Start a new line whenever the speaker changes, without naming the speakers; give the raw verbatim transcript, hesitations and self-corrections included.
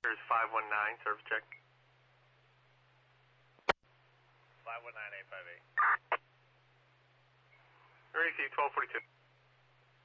Here's five one nine, service check.
five one nine eight five eight.
Receive twelve forty-two.